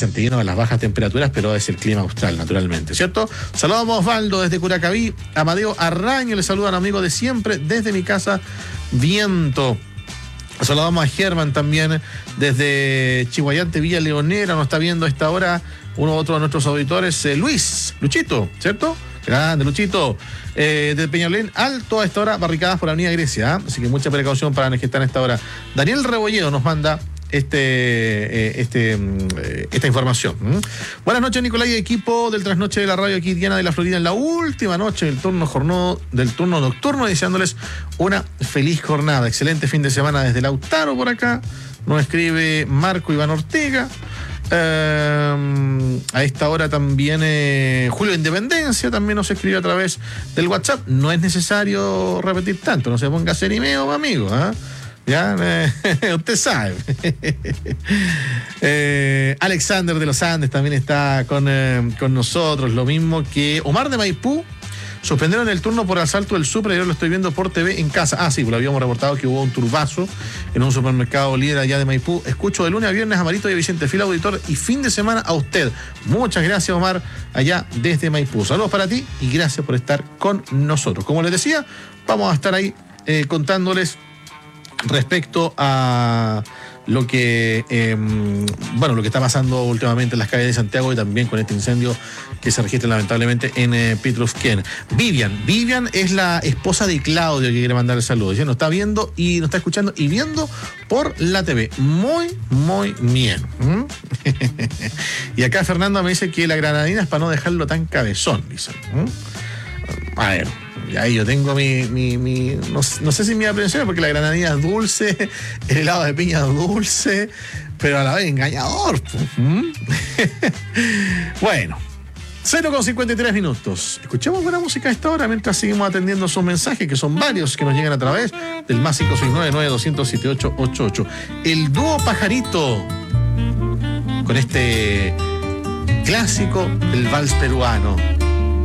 dicen debido a las bajas temperaturas, pero es el clima austral, naturalmente, ¿cierto? Saludamos a Osvaldo desde Curacaví, Amadeo Arraño, le saludan amigo de siempre desde mi casa, Viento. Saludamos a Germán también desde Chihuayante, Villa Leonera, nos está viendo a esta hora otro de nuestros auditores, Luchito, ¿cierto? Grande, Luchito. De Peñalolén Alto a esta hora, barricadas por Avenida Grecia, así que mucha precaución para los que están a esta hora. Daniel Rebolledo nos manda esta información. Buenas noches, Nicolás y equipo del Trasnoche de la Radio aquí Diana de la Florida, en la última noche del turno nocturno, deseándoles una feliz jornada, excelente fin de semana desde Lautaro por acá. Nos escribe Marco Iván Ortega. A esta hora también Julio Independencia también nos escribe a través del WhatsApp. No es necesario repetir tanto, no se ponga serimeo, amigo, ya, usted sabe. Alexander de los Andes también está con nosotros, lo mismo que Omar de Maipú. Suspendieron el turno por asalto del súper, yo lo estoy viendo por TV en casa. Sí, pues lo habíamos reportado que hubo un turbazo en un supermercado líder allá de Maipú. Escucho de lunes a viernes a Marito y a Vicente, fiel auditor, y fin de semana a usted. Muchas gracias, Omar, allá desde Maipú. Saludos para ti y gracias por estar con nosotros. Como les decía, vamos a estar ahí contándoles respecto a lo que lo que está pasando últimamente en las calles de Santiago y también con este incendio que se registra lamentablemente en Petrufquén. Vivian es la esposa de Claudio que quiere mandar el saludo. Nos está viendo y nos está escuchando y viendo por la TV. Muy, muy bien. Y acá Fernando me dice que la granadina es para no dejarlo tan cabezón, dice. A ver, ahí yo tengo no sé si mi aprensión, porque la granadina es dulce, el helado de piña es dulce, pero a la vez engañador. Bueno, 0:53 minutos. Escuchemos buena música a esta hora mientras seguimos atendiendo sus mensajes, que son varios que nos llegan a través del más 569-9200-7888. El dúo Pajarito, con este clásico del vals peruano.